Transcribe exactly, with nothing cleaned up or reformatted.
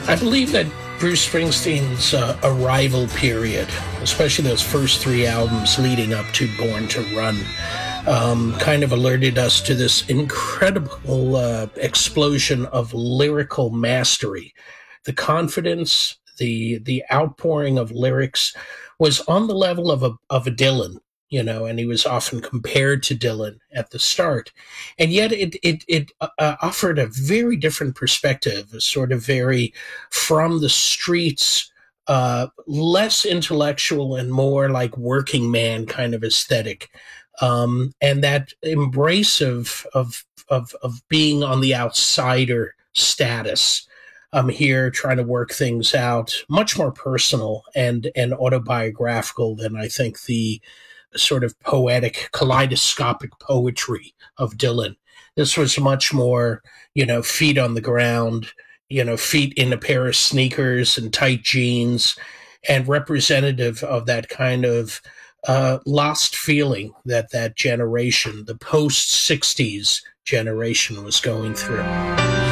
I believe that Bruce Springsteen's uh, arrival period, especially those first three albums leading up to Born to Run, um, kind of alerted us to this incredible uh, explosion of lyrical mastery. The confidence, the the outpouring of lyrics was on the level of a of a Dylan, you know, and he was often compared to Dylan at the start, and yet it it it uh, offered a very different perspective, a sort of very from the streets, uh, less intellectual and more like working man kind of aesthetic, um, and that embrace of of of of being on the outsider status. I'm here trying to work things out, much more personal and and autobiographical than I think the sort of poetic, kaleidoscopic poetry of Dylan. This was much more, you know, feet on the ground, you know, feet in a pair of sneakers and tight jeans, and representative of that kind of uh, lost feeling that that generation, the post-sixties generation, was going through.